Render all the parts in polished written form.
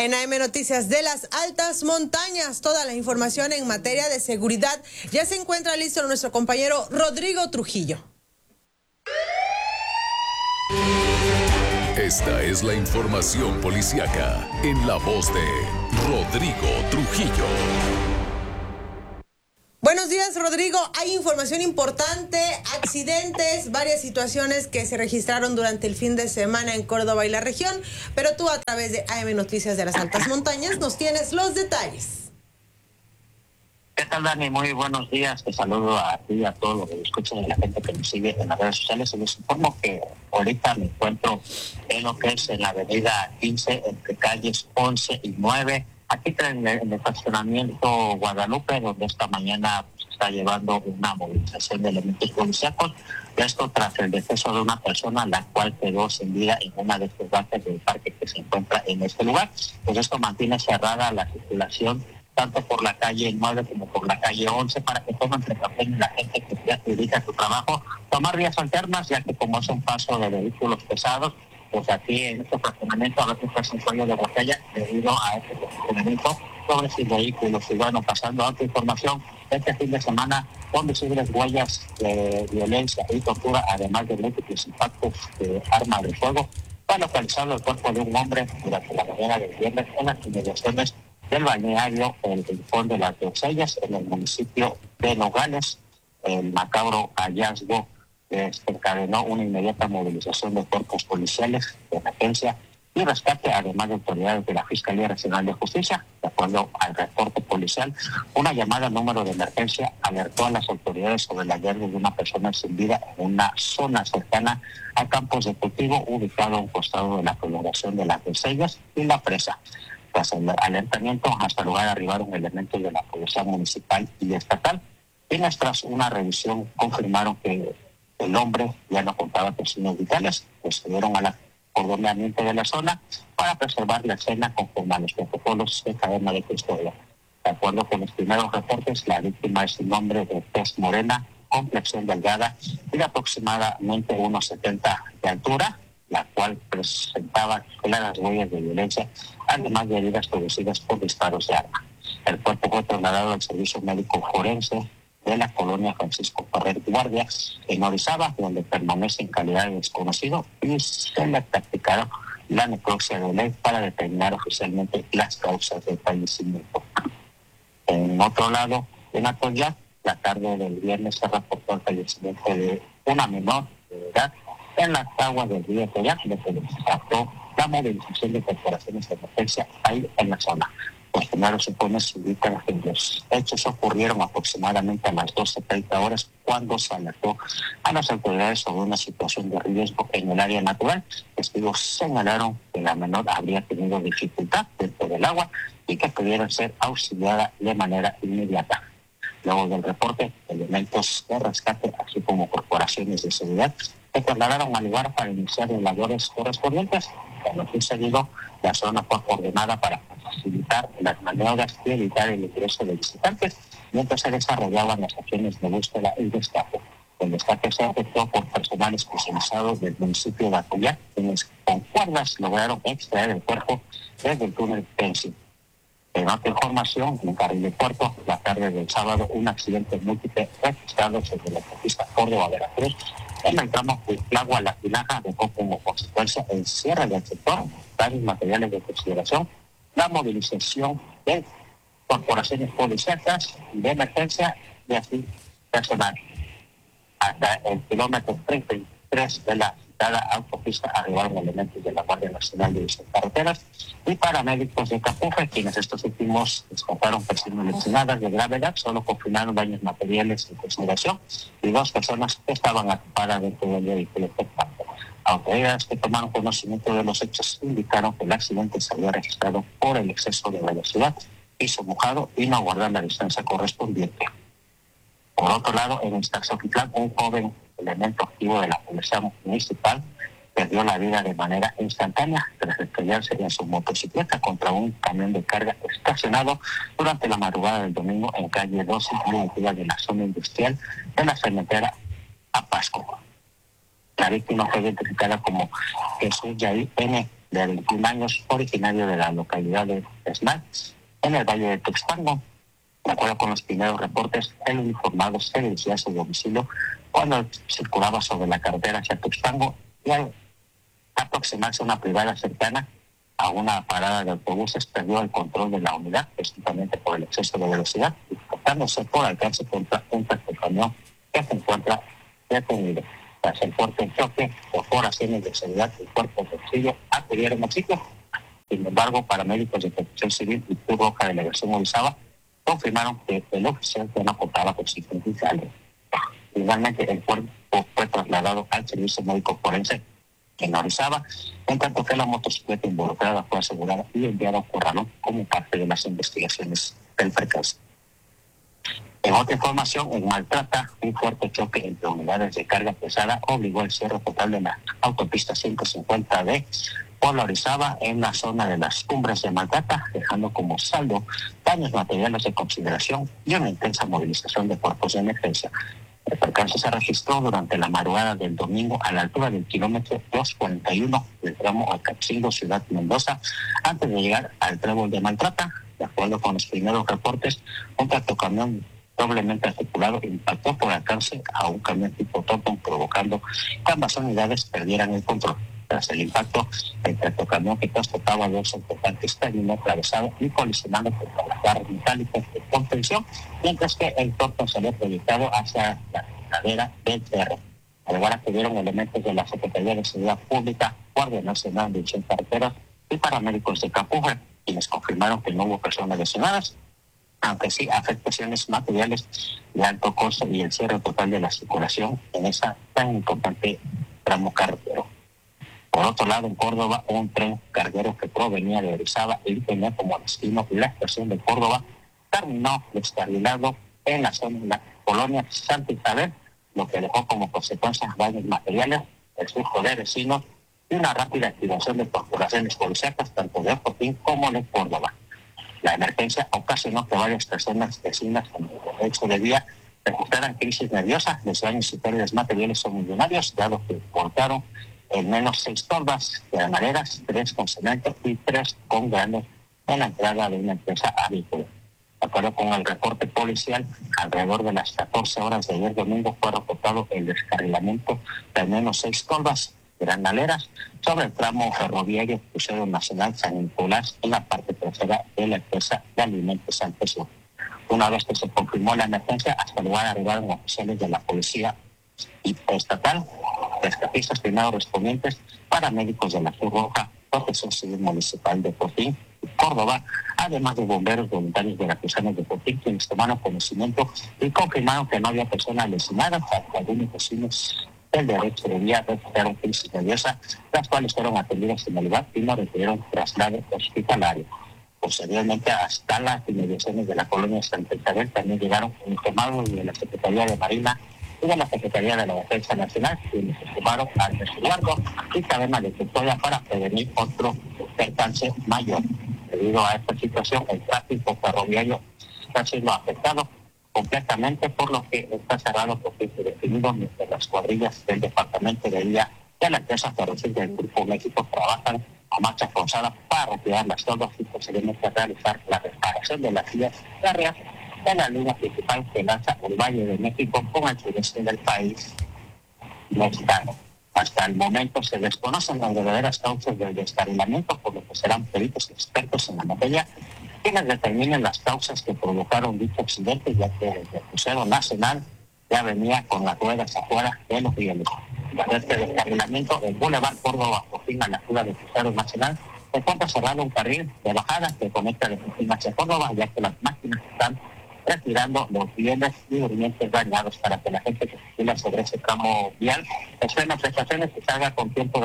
En AM Noticias de las Altas Montañas, toda la información en materia de seguridad. Ya se encuentra listo nuestro compañero Rodrigo Trujillo. Esta es la información policíaca en la voz de Rodrigo Trujillo. Buenos días, Rodrigo. Hay información importante, accidentes, varias situaciones que se registraron durante el fin de semana en Córdoba y la región, pero tú a través de AM Noticias de las Altas Montañas nos tienes los detalles. ¿Qué tal, Dani? Muy buenos días. Te saludo a ti y a todos los que escuchan y a la gente que nos sigue en las redes sociales. Y les informo que ahorita me encuentro en lo que es en la avenida 15, entre calles 11 y 9. Aquí en el estacionamiento Guadalupe, donde esta mañana se está llevando una movilización de elementos policíacos. Esto tras el deceso de una persona, la cual quedó sin vida en una de estos bases del parque que se encuentra en este lugar. Pues esto mantiene cerrada la circulación tanto por la calle 9 como por la calle 11, para que tomen precaución la gente que ya se dedica a su trabajo, tomar vías alternas, ya que como es un paso de vehículos pesados, pues aquí en este fraccionamiento a veces es un cuello de botella debido a este fraccionamiento sobre sus vehículos. Y bueno, pasando a otra información, este fin de semana con visibles huellas de violencia y tortura, además de múltiples impactos de arma de fuego, fue localizado el cuerpo de un hombre durante la mañana del viernes en las inmediaciones del balneario El Rincón de las Doncellas, en el municipio de Nogales. El macabro hallazgo encadenó una inmediata movilización de cuerpos policiales de emergencia y rescate, además de autoridades de la Fiscalía Regional de Justicia. De acuerdo al reporte policial, una llamada al número de emergencia alertó a las autoridades sobre el hallazgo de una persona sin vida en una zona cercana a campos de cultivo ubicado a un costado de la prolongación de las Doncellas y la presa. Tras el alertamiento, hasta el lugar arribaron elementos de la Policía Municipal y Estatal, quienes tras una revisión confirmaron que el hombre ya no contaba con signos vitales. Procedieron al acordonamiento de la zona para preservar la escena conforme a los protocolos de cadena de custodia. De acuerdo con los primeros reportes, la víctima es un hombre de tez morena, complexión delgada y de aproximadamente unos 70 de altura, la cual presentaba claras huellas de violencia, además de heridas producidas por disparos de arma. El cuerpo fue trasladado al servicio médico forense de la colonia Francisco Ferrer Guardia en Orizaba, donde permanece en calidad de desconocido y se le practicaron la necropsia de ley para determinar oficialmente las causas del fallecimiento. En otro lado, en Atoyac, la tarde del viernes se reportó el fallecimiento de una menor de edad en las aguas del río Atoyac, donde se desató la movilización de corporaciones de emergencia ahí en la zona. Los primeros informes indican que los hechos ocurrieron aproximadamente a las 12:30 horas, cuando se alertó a las autoridades sobre una situación de riesgo en el área natural. Testigos señalaron que la menor habría tenido dificultad dentro del agua y que pudiera ser auxiliada de manera inmediata. Luego del reporte, elementos de rescate, así como corporaciones de seguridad, se trasladaron al lugar para iniciar las labores correspondientes. Con lo sucedido, la zona fue ordenada para facilitar las maniobras y evitar el ingreso de visitantes, mientras se desarrollaban las acciones de búsqueda y rescate. El rescate se efectuó por personal especializado del municipio de Atoyac, quienes con cuerdas lograron extraer el cuerpo desde el túnel Pensi. En otra información, en Carril de Puerto, la tarde del sábado, un accidente múltiple registrado sobre la autopista Córdoba-Veracruz en el tramo Cuitlagua-La Tinaja dejó como consecuencia el cierre del sector, varios materiales de consideración, la movilización de corporaciones policíacas de emergencia y así personal. Hasta el kilómetro 33 de la citada autopista arribaron elementos de la Guardia Nacional de División Carreteras y paramédicos de Capuje, quienes estos últimos descontaron personas lesionadas de gravedad, solo confirmaron daños materiales en consideración y 2 personas que estaban ocupadas dentro del vehículo impacto. Autoridades que tomaron conocimiento de los hechos indicaron que el accidente se había registrado por el exceso de velocidad, piso mojado y no guardar la distancia correspondiente. Por otro lado, en Iztaccíhuatl, un joven elemento activo de la Policía Municipal perdió la vida de manera instantánea tras estrellarse en su motocicleta contra un camión de carga estacionado durante la madrugada del domingo en calle 12, primitiva de la zona industrial de la cementera Apasco. La víctima fue identificada como Jesús Yair N., de 21 años, originario de la localidad de Esnal, en el Valle de Tuxpango. De acuerdo con los primeros reportes, el uniformado se dirigía a su domicilio cuando circulaba sobre la carretera hacia Tuxpango y al aproximarse a una privada cercana a una parada de autobuses perdió el control de la unidad, precisamente por el exceso de velocidad, y portándose por alcance contra un camión que se encuentra detenido. Tras el fuerte choque, por operaciones de seguridad y cuerpos de auxilio acudieron al sitio. Sin embargo, paramédicos de Protección Civil y Cruz Roja de la Delegación Orizaba confirmaron que el oficial no contaba con signos vitales. Finalmente, el cuerpo fue trasladado al servicio médico forense en Orizaba, en tanto que la motocicleta involucrada fue asegurada y enviada a Corralón como parte de las investigaciones del percance. En otra información, en Maltrata, un fuerte choque entre unidades de carga pesada obligó al cierre total de la autopista 550D por la Orizaba en la zona de las cumbres de Maltrata, dejando como saldo daños materiales de consideración y una intensa movilización de cuerpos de emergencia. El percance se registró durante la madrugada del domingo a la altura del kilómetro 241 del tramo Alcapcingo, Ciudad Mendoza, antes de llegar al trébol de Maltrata. De acuerdo con los primeros reportes, un tractocamión doblemente articulado impactó por alcance a un camión tipo Toton, provocando que ambas unidades perdieran el control. Tras el impacto, el tractocamión que transportaba dos ocupantes terminó atravesado y colisionando contra las barras metálicas de contención, mientras que el Toton se había proyectado hacia la ladera del cerro. Al lugar acudieron elementos de la Secretaría de Seguridad Pública, Guardia Nacional de División Carreteras y paramédicos de Capuje, quienes confirmaron que no hubo personas lesionadas, aunque sí afectaciones materiales de alto costo y el cierre total de la circulación en esa tan importante tramo carretero. Por otro lado, en Córdoba, un tren carguero que provenía de Orizaba y tenía como destino la estación de Córdoba terminó descarrilado en la zona de la colonia Santa Isabel, lo que dejó como consecuencia daños materiales, el flujo de vecinos y una rápida activación de corporaciones policíacas tanto de Joaquín como de Córdoba. La emergencia ocasionó que varias personas vecinas en el derecho de vía registraran crisis nerviosas, los daños y pérdidas materiales son millonarios, dado que cortaron en menos 6 tolvas de maderas, 3 con cemento y 3 con granos en la entrada de una empresa agrícola. De acuerdo con el reporte policial, alrededor de las 14 horas de ayer domingo fue reportado el descarrilamiento de al menos 6 tolvas granaleras sobre el tramo ferroviario Crucero Nacional San Nicolás en la parte trasera de la empresa de alimentos San Jesús. Una vez que se confirmó la emergencia, hasta el lugar arribaron oficiales de la policía estatal, rescatistas primeros respondientes, paramédicos de la Cruz Roja, Protección Civil Municipal de Fortín y Córdoba, además de bomberos voluntarios de la Cruzana de Fortín, quienes tomaron conocimiento y confirmaron que no había personas lesionadas, hasta algunos vecinos del derecho de vía registraron crisis nerviosa, las cuales fueron atendidas en el lugar y no requirieron traslado hospitalario. Posteriormente, hasta las inmediaciones de la colonia Santa Isabel también llegaron informados de la Secretaría de Marina y de la Secretaría de la Defensa Nacional, quienes se sumaron al resguardo y cadena de custodia para prevenir otro percance mayor. Debido a esta situación, el tráfico ferroviario está siendo afectado completamente, por lo que está cerrado por tiempo definido, mientras las cuadrillas del departamento de vía de la empresa ferroviaria del Grupo México trabajan a marcha forzada para retirar las tolvas y posteriormente realizar la reparación de las vías férreas de la línea principal que lanza el Valle de México con el sureste del país mexicano. Hasta el momento se desconocen las verdaderas causas del descarrilamiento, por lo que serán peritos expertos en la materia quienes determinen las causas que provocaron dicho accidente, ya que el crucero nacional ya venía con las ruedas afuera de los rieles. Tras este descarrilamiento, el Boulevard Córdoba Fortín a la altura del crucero nacional se encuentra cerrado un carril de bajada que conecta de Fortín hacia Córdoba, ya que las máquinas están retirando los rieles y durmientes dañados para que la gente que circula sobre ese tramo vial estrene prestaciones y salga con tiempo.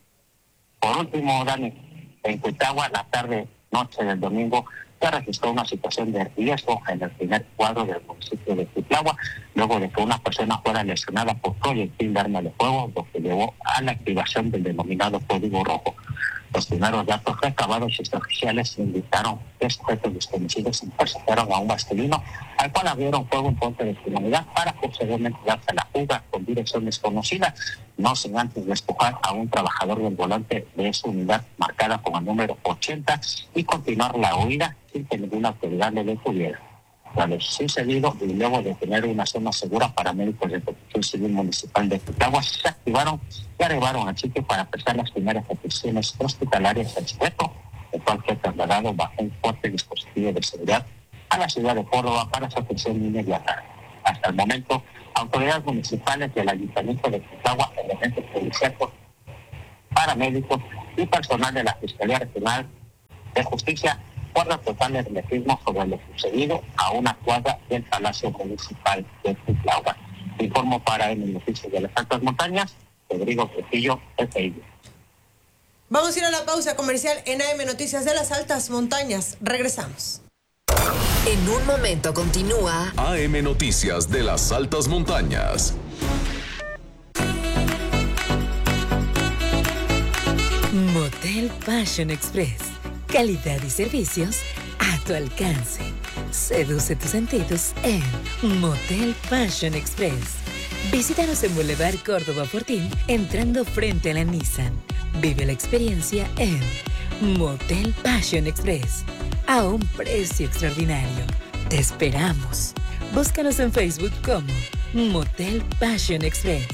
Por último, Dani, en Cuitagua, la tarde-noche del domingo, se registró una situación de riesgo en el primer cuadro del municipio de Cuitagua, luego de que una persona fuera lesionada por proyectil de arma de fuego, lo que llevó a la activación del denominado código rojo. Los primeros datos recabados y oficiales indicaron que sujetos desconocidos interceptaron a un masculino al cual abrieron fuego en Ponte de Comunidad para posteriormente darse la fuga con dirección desconocida, no sin antes despojar a un trabajador del volante de esa unidad marcada con el número 80 y continuar la huida sin que ninguna autoridad le detuviera. Tras lo sucedido y luego de tener una zona segura, paramédicos de Protección Civil Municipal de Cuitláhuac se activaron y arribaron al sitio para prestar las primeras atenciones hospitalarias al sujeto, el cual fue trasladado bajo un fuerte dispositivo de seguridad a la ciudad de Córdoba para su atención inmediata. Hasta el momento, autoridades municipales del Ayuntamiento de Cuitláhuac, elementos policíacos, paramédicos y personal de la Fiscalía Regional de Justicia guarda total hermetismo sobre lo sucedido a una cuadra del Palacio Municipal de Cuitláhuac. Informo para AM Noticias de las Altas Montañas, Rodrigo Trujillo, FI. Vamos a ir a la pausa comercial en AM Noticias de las Altas Montañas. Regresamos. En un momento continúa AM Noticias de las Altas Montañas. Motel Passion Express. Calidad y servicios a tu alcance. Seduce tus sentidos en Motel Passion Express. Visítanos en Boulevard Córdoba Fortín, entrando frente a la Nissan. Vive la experiencia en Motel Passion Express. A un precio extraordinario. Te esperamos. Búscanos en Facebook como Motel Passion Express.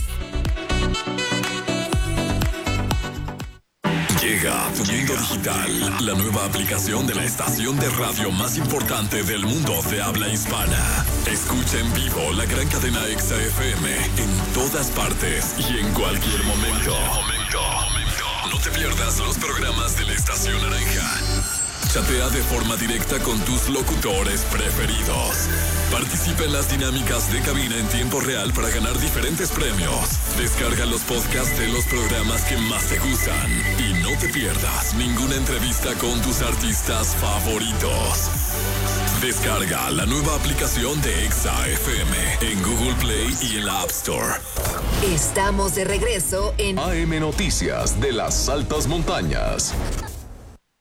Llega a tu mundo digital, la nueva aplicación de la estación de radio más importante del mundo de habla hispana. Escucha en vivo la gran cadena Exa FM en todas partes y en cualquier momento. No te pierdas los programas de la estación naranja. Chatea de forma directa con tus locutores preferidos. Participa en las dinámicas de cabina en tiempo real para ganar diferentes premios. Descarga los podcasts de los programas que más te gustan. Y no te pierdas ninguna entrevista con tus artistas favoritos. Descarga la nueva aplicación de Exa FM en Google Play y en la App Store. Estamos de regreso en AM Noticias de las Altas Montañas.